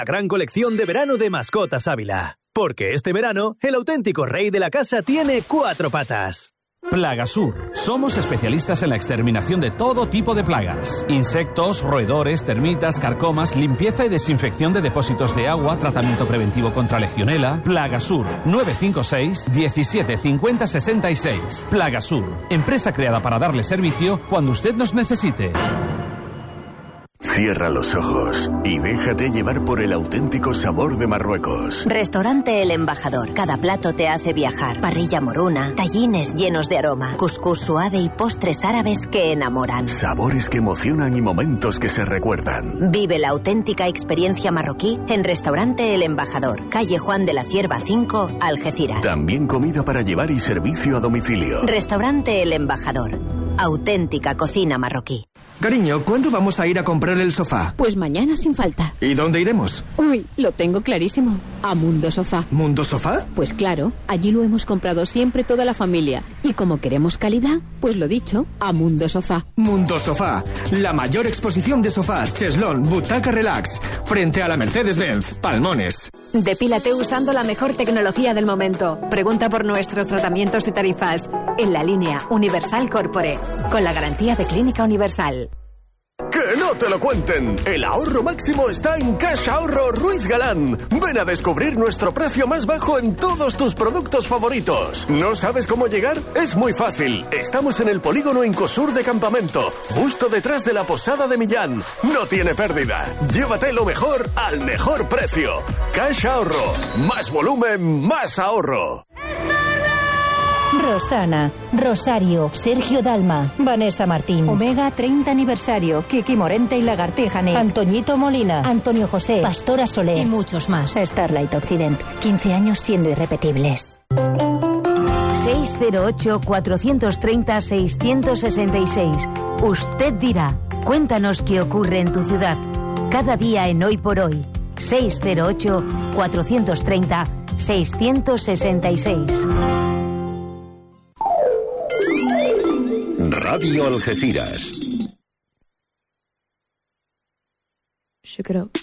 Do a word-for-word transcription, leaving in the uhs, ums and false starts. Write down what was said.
La gran colección de verano de Mascotas Ávila. Porque este verano, el auténtico rey de la casa tiene cuatro patas. Plagasur. Somos especialistas en la exterminación de todo tipo de plagas. Insectos, roedores, termitas, carcomas, limpieza y desinfección de depósitos de agua, tratamiento preventivo contra legionela. Plagasur. nueve cinco seis, diecisiete cincuenta sesenta y seis. Plagasur. Empresa creada para darle servicio cuando usted nos necesite. Cierra los ojos y déjate llevar por el auténtico sabor de Marruecos. Restaurante El Embajador. Cada plato te hace viajar. Parrilla moruna, tallines llenos de aroma, cuscús suave y postres árabes que enamoran. Sabores que emocionan y momentos que se recuerdan. Vive la auténtica experiencia marroquí en Restaurante El Embajador. Calle Juan de la Cierva cinco, Algeciras. También comida para llevar y servicio a domicilio. Restaurante El Embajador. Auténtica cocina marroquí. Cariño, ¿cuándo vamos a ir a comprar el sofá? Pues mañana sin falta. ¿Y dónde iremos? Uy, lo tengo clarísimo. A Mundo Sofá. ¿Mundo Sofá? Pues claro, allí lo hemos comprado siempre toda la familia. Y como queremos calidad, pues lo dicho, a Mundo Sofá. Mundo Sofá, la mayor exposición de sofás, cheslón, butaca relax, frente a la Mercedes-Benz, Palmones. Depílate usando la mejor tecnología del momento. Pregunta por nuestros tratamientos y tarifas en la línea Universal Corpore, con la garantía de Clínica Universal. ¡Que no te lo cuenten! El ahorro máximo está en Cash Ahorro Ruiz Galán. Ven a descubrir nuestro precio más bajo en todos tus productos favoritos. ¿No sabes cómo llegar? Es muy fácil. Estamos en el polígono Incosur de Campamento, justo detrás de la Posada de Millán. No tiene pérdida. Llévate lo mejor al mejor precio. Cash Ahorro. Más volumen, más ahorro. Rosana, Rosario, Sergio Dalma, Vanessa Martín, Omega treinta aniversario, Kiki Morente y Lagartijane, Antoñito Molina, Antonio José, Pastora Soler y muchos más. Starlight Occident, quince años siendo irrepetibles. seis cero ocho, cuatro tres cero, seis seis seis. Usted dirá, cuéntanos qué ocurre en tu ciudad. Cada día en Hoy por Hoy. seis cero ocho, cuatro tres cero, seis seis seis. Radio Algeciras. Shake it up.